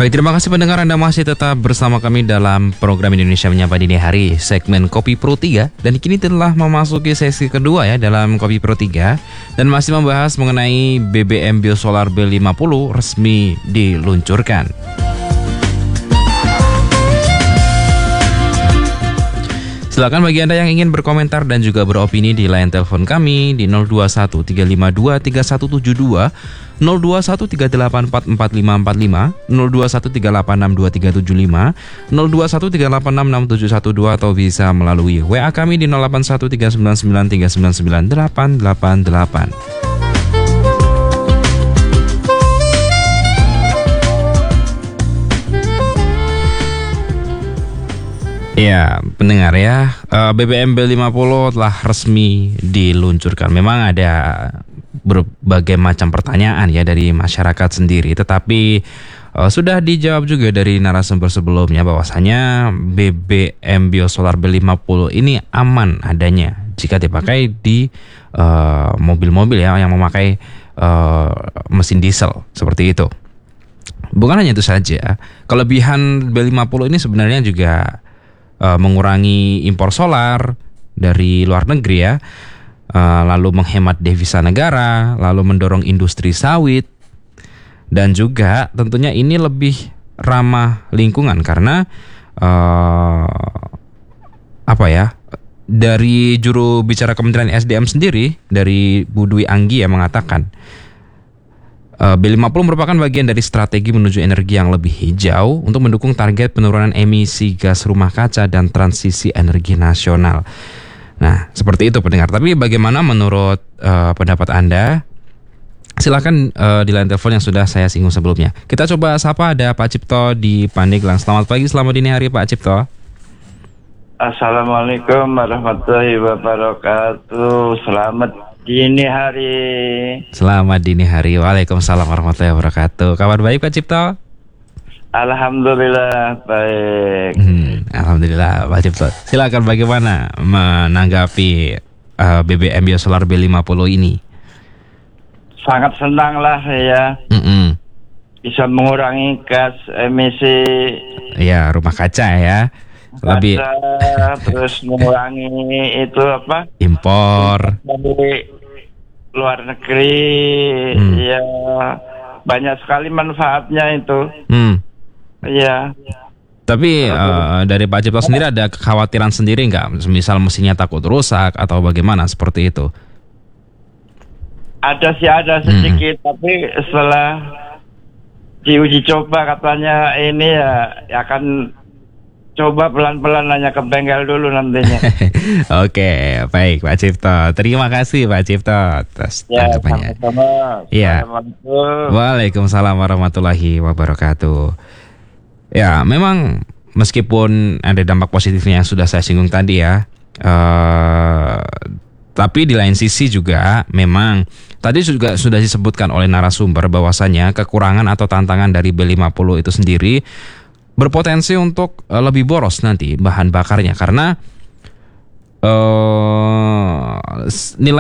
Baik, terima kasih pendengar, Anda masih tetap bersama kami dalam program Indonesia Menyapa Dini Hari, segmen Kopi Pro 3. Dan kini telah memasuki sesi kedua ya dalam Kopi Pro 3. Dan masih membahas mengenai BBM Biosolar B50 resmi diluncurkan. Silakan bagi Anda yang ingin berkomentar dan juga beropini di line telepon kami di 021 352 3172, 021 384 4545, 021 386 2375, 021 386 6712 atau bisa melalui WA kami di 081 399 399 888. Ya, pendengar ya, BBM B50 telah resmi diluncurkan. Memang ada berbagai macam pertanyaan ya dari masyarakat sendiri, tetapi sudah dijawab juga dari narasumber sebelumnya bahwasanya BBM Biosolar B50 ini aman adanya jika dipakai di mobil-mobil ya yang memakai mesin diesel seperti itu. Bukan hanya itu saja, kelebihan B50 ini sebenarnya juga mengurangi impor solar dari luar negeri ya, lalu menghemat devisa negara, lalu mendorong industri sawit, dan juga tentunya ini lebih ramah lingkungan karena dari juru bicara Kementerian SDM sendiri, dari Bu Dwi Anggi yang mengatakan B50 merupakan bagian dari strategi menuju energi yang lebih hijau untuk mendukung target penurunan emisi gas rumah kaca dan transisi energi nasional. Nah, seperti itu pendengar. Tapi bagaimana menurut pendapat Anda? Silakan di line telepon yang sudah saya singgung sebelumnya. Kita coba sapa, ada Pak Cipto di Pandeglang. Selamat pagi, selamat dini hari Pak Cipto. Assalamualaikum warahmatullahi wabarakatuh. Selamat dini hari. Selamat dini hari. Waalaikumsalam warahmatullahi wabarakatuh. Kabar baik Pak Cipto? Alhamdulillah baik. Alhamdulillah Pak Cipto. Silakan bagaimana menanggapi BBM Biosolar B50 ini? Sangat senang lah ya. Bisa mengurangi gas emisi. Ya, rumah kaca ya. Lebih terus mengurangi itu apa? Impor dari luar negeri. Ya, banyak sekali manfaatnya itu. Ya. Tapi dari Pak Cipto sendiri ada kekhawatiran sendiri nggak? Misal mesinnya takut rusak atau bagaimana seperti itu? Ada sedikit, tapi setelah diuji coba katanya ini ya akan coba pelan-pelan nanya ke bengkel dulu nantinya. Oke, baik Pak Cipto. Terima kasih Pak Cipto atas tanggapannya. Ya. Waalaikumsalam warahmatullahi wabarakatuh. Ya, memang meskipun ada dampak positifnya yang sudah saya singgung tadi ya, tapi di lain sisi juga memang tadi juga sudah disebutkan oleh narasumber bahwasanya kekurangan atau tantangan dari B50 itu sendiri berpotensi untuk lebih boros nanti bahan bakarnya karena nilai